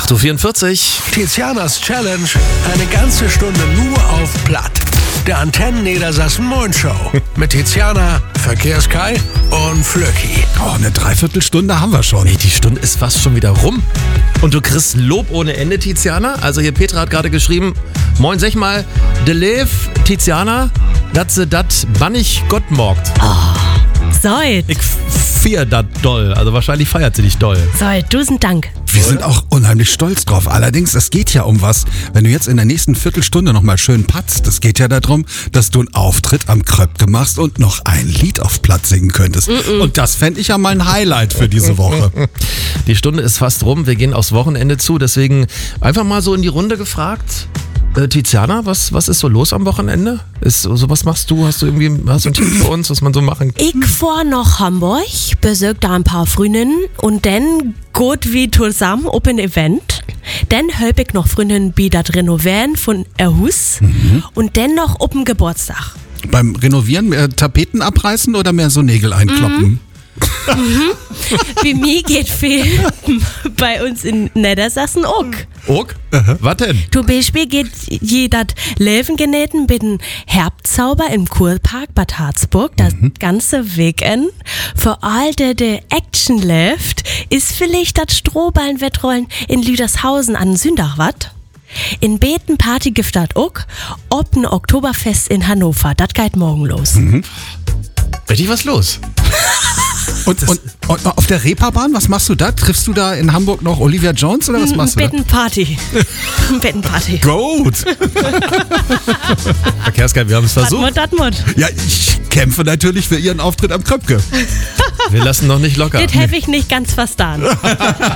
8.44 Uhr. Tizianas Challenge, eine ganze Stunde nur auf Platt. Der Antennen Niedersachsen Moin Show. Mit Tiziana, Verkehrskai und Flöcki. Oh, eine Dreiviertelstunde haben wir schon. Nee, die Stunde ist fast schon wieder rum. Und du kriegst Lob ohne Ende, Tiziana. Also hier Petra hat gerade geschrieben, moin, sag mal, de Lev, Tiziana, dat se dat bannig Gott morgt. Seid, Ich feier dat doll. Also wahrscheinlich feiert sie dich doll. tausend Dank. Wir sind auch unheimlich stolz drauf. Allerdings, es geht ja um was. Wenn du jetzt in der nächsten Viertelstunde nochmal schön patzt, es geht ja darum, dass du einen Auftritt am Kröpke machst und noch ein Lied auf Platt singen könntest. Und das fände ich ja mal ein Highlight für diese Woche. Die Stunde ist fast rum. Wir gehen aufs Wochenende zu. Deswegen einfach mal so in die Runde gefragt. Tiziana, was ist so los am Wochenende? Was machst du? Hast du einen Tipp für uns, was man so machen kann? Ich fahr nach Hamburg, besuch da ein paar Freundinnen und dann geht wir zusammen auf ein Event. Dann helfe ich noch Freundinnen bei das Renovieren von ihr Haus und dann noch auf dem Geburtstag. Beim Renovieren mehr Tapeten abreißen oder mehr so Nägel einkloppen? Bei mir geht viel bei uns in Niedersachsen auch. Ok? Was denn? Zum Beispiel geht jeder Löwen genähten mit dem Herbstzauber im Kurpark Bad Harzburg das ganze Weekend. Für all der Action läuft, ist vielleicht das Strohballenwettrollen in Lüdershausen an Sündachwatt. In Beten Party gibt das auch, ob ein Oktoberfest in Hannover. Das geht morgen los. Richtig was los? Und auf der Reeperbahn, was machst du da? Triffst du da in Hamburg noch Olivia Jones oder was machst du da? Bettenparty. Bettenparty. Gut. Verkehrsgeil, wir haben es versucht. Datmut. Ja, ich kämpfe natürlich für ihren Auftritt am Kröpke. Wir lassen noch nicht locker. Das habe ich nicht ganz verstanden.